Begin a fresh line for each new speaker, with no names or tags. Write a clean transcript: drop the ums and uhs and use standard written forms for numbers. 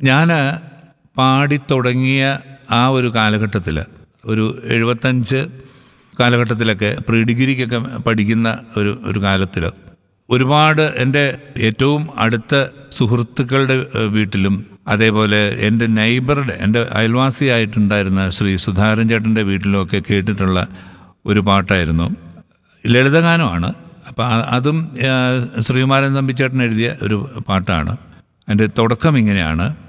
ഞാൻ പാടിത്തുടങ്ങിയ ആ ഒരു കാലഘട്ടത്തിൽ, ഒരു 75 കാലഘട്ടത്തിലൊക്കെ, പ്രീ ഡിഗ്രിക്കൊക്കെ പഠിക്കുന്ന ഒരു കാലത്തിൽ ഒരുപാട് എൻ്റെ ഏറ്റവും അടുത്ത സുഹൃത്തുക്കളുടെ വീട്ടിലും, അതേപോലെ എൻ്റെ നെയ്ബറുടെ, എൻ്റെ അയൽവാസിയായിട്ടുണ്ടായിരുന്ന ശ്രീ സുധാകരൻ ചേട്ടൻ്റെ വീട്ടിലുമൊക്കെ കേട്ടിട്ടുള്ള ഒരു പാട്ടായിരുന്നു. ലളിതഗാനമാണ്. അപ്പം അതും ശ്രീകുമാരൻ തമ്പിച്ചേട്ടൻ എഴുതിയ ഒരു പാട്ടാണ്. അതിൻ്റെ തുടക്കം ഇങ്ങനെയാണ്: